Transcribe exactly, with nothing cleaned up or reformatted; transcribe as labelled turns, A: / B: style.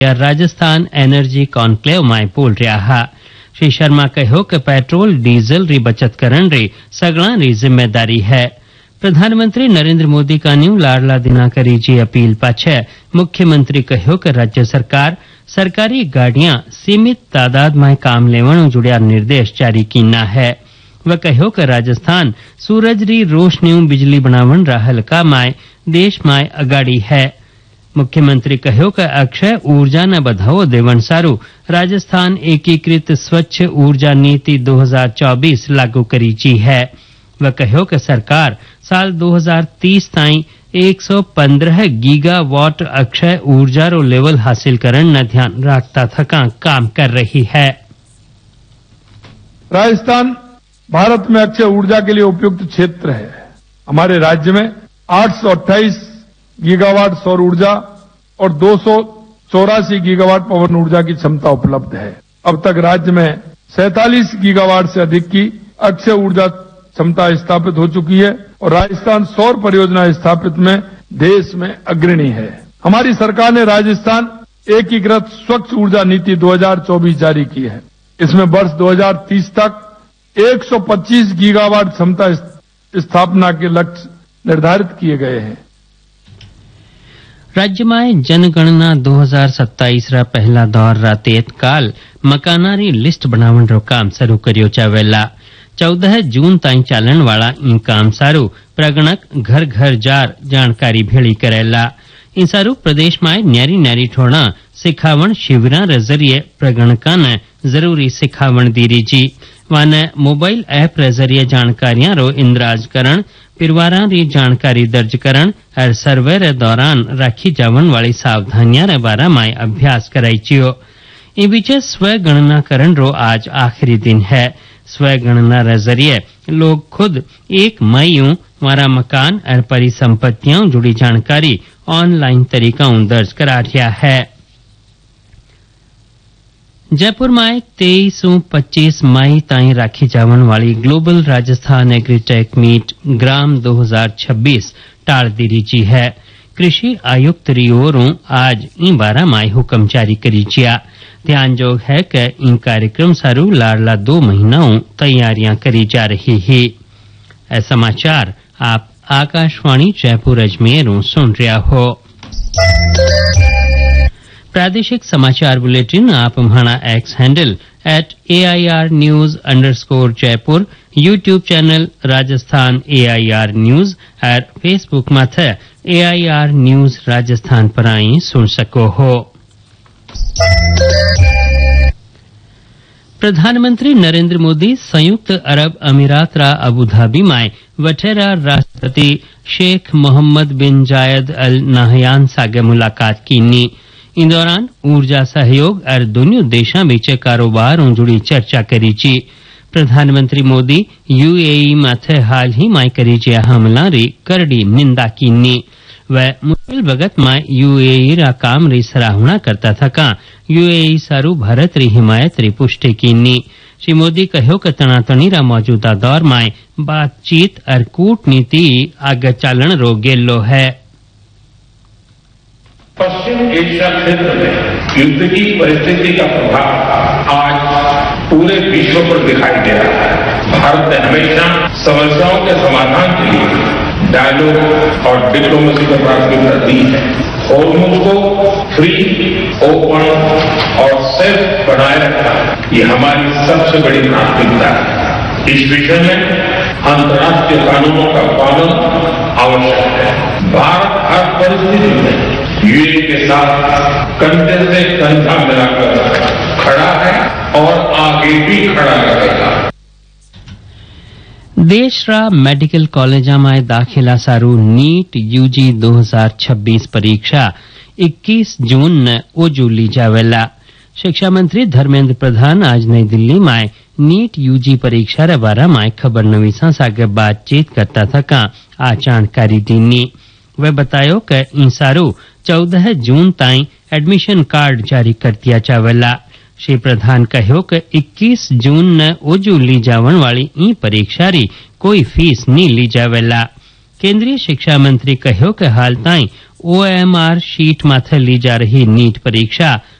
A: Rajasthan energy conclave में बोल रहा है। श्री शर्मा कहो कि पेट्रोल डीजल री बचत करण री सगळा री जिम्मेदारी है। प्रधानमंत्री नरेंद्र मोदी का न्यू लाडला दिनाकरी जी अपील पाछे मुख्यमंत्री कहो कि राज्य सरकार सरकारी गाड़ियां सीमित तादाद में काम लेवण जुड़िया निर्देश जारी कीना है। वह कहो कि राजस्थान सूरज री रोशनी बिजली बनावण राहल का माय देश में अगाड़ी है। मुख्यमंत्री कहो कि अक्षय ऊर्जा ने बढ़ावो देवण सारू राजस्थान एकीकृत स्वच्छ ऊर्जा नीति दो हज़ार चौबीस लागू करी जी है। वह कहो कि सरकार साल दो हज़ार तीस ताईं एक सौ पंद्रह गीगावाट अक्षय ऊर्जा रो लेवल हासिल करण न ध्यान रखता थका काम कर रही है।
B: राजस्थान भारत में अक्षय ऊर्जा के लिए उपयुक्त क्षेत्र है। हमारे राज्य में आठ सौ अट्ठाईस गीगावाट सौर ऊर्जा और दो सौ चौरासी गीगावाट पवन ऊर्जा की क्षमता उपलब्ध है। अब तक राज्य में सैंतालीस गीगावाट से अधिक की अक्षय ऊर्जा क्षमता स्थापित हो चुकी है और राजस्थान सौर परियोजना स्थापित में देश में अग्रणी है। हमारी सरकार ने राजस्थान एकीकृत स्वच्छ ऊर्जा नीति दो हज़ार चौबीस जारी की है। इसमें वर्ष दो हज़ार तीस तक एक सौ पच्चीस गीगावाट क्षमता स्थापना के लक्ष्य निर्धारित किए गए हैं।
A: राज्य में जनगणना दो हज़ार सत्ताईस रा पहला दौर रा तेत काल मकानारी लिस्ट बनावण रो काम शुरू कर्यो चावेला। चौदह जून ताईं चालन वाला ई काम सारू प्रगणक घर घर जार जानकारी भेड़ी करेला। इन सारू प्रदेश में न्यारी न्यारी ठोड़ा सिखावण शिविरा रे जरिए प्रगणका ने जरूरी सिखावण दीरी जी। वाने मोबाइल ऐप रे जरिए जानकारियां रो इंद्राजकरण पिरवारा री जानकारी दर्ज करण और सर्वे रे दौरान राखी जावन वाली सावधानियां रे बारा में अभ्यास कराई चियो। इन बीचे स्व गणना करण रो आज आखिरी दिन है। स्व गणना रे जरिए लोग खुद एक मई वारा मकान और परिसंपत्तियों जुड़ी जानकारी ऑनलाइन तरीकाओं दर्ज करा रहा है। जयपुर में तेईस पच्चीस मई ताईं राखी जावन वाली ग्लोबल राजस्थान एग्रीटेक मीट ग्राम दो हज़ार छब्बीस टाल दी जी है। कृषि आयुक्त री ओरों आज इन बारा में हुक्म जारी करी जिया। ध्यान जोग है कि इन कार्यक्रम सारू लाडला दो महीनाओं तैयारियां करी जा रही है। ऐ समाचार आप आकाशवाणी जयपुर अजमेर सुन रहा हो। प्रादेशिक समाचार बुलेटिन आप हमारा x handle at A I R news underscore Jaipur, YouTube channel Rajasthan A I R news और फेसबुक माथे ए आई आर न्यूज राजस्थान पर आई सुन सको हो। प्रधानमंत्री नरेंद्र मोदी संयुक्त अरब अमीरात रा अबुधाबी में वठेरा राष्ट्रपति शेख मोहम्मद बिन जायद अल नाहयान सागे मुलाकात कीनी। इन दौरान ऊर्जा सहयोग और दोनों देशों बीच कारोबार जुड़ी चर्चा करी जी। प्रधानमंत्री मोदी यूएई माथे हाल ही में करी जे हमला री करड़ी निंदा कीनी। वह मुश्किल वक्त में यूएई रा काम री सराहना करता थका यूएई सारू भारत री हिमायत री पुष्टि कीनी। श्री मोदी कहो कि तनातनी रा मौजूदा दौर में बातचीत और कूटनीति आगे चालन रो गेलो है।
C: पश्चिम एशिया क्षेत्र में युद्ध की परिस्थिति का प्रभाव आज पूरे विश्व पर दिखाई दे रहा है। भारत ने हमेशा समस्याओं के समाधान के लिए डायलॉग और डिप्लोमेसी को प्राथमिकता दी है। हॉर्मोज को फ्री, ओपन और सेफ बनाए रखना ये हमारी सबसे बड़ी प्राथमिकता है। इस विषय में अंतर्राष्ट्रीय कानूनों का पालन आवश्यक है। भारत हर परिस्थिति में यूएई के साथ कंधे से कंधा मिलाकर खड़ा है और आगे भी खड़ा रहेगा।
A: देश रा मेडिकल कॉलेजा में दाखिला सारू नीट यूजी दो हज़ार छब्बीस परीक्षा इक्कीस जून न ओजू ली जावेला। शिक्षा मंत्री धर्मेंद्र प्रधान आज नई दिल्ली में नीट यूजी परीक्षा रे बारे में खबर नवीसा सागे बातचीत करता था का आ जानकारी दीनी। वे बतायो कि इन सारू चौदह जून ताईं एडमिशन कार्ड जारी कर दिया जावेला। श्री प्रधान कहो कि इक्कीस जून न ओजू ली जावन वाली ई परीक्षा री कोई फीस नहीं ली जावेला। केंद्रीय शिक्षा मंत्री कहो कि हाल ताईं ओएमआर शीट माथे ली जा रही नीट परीक्षा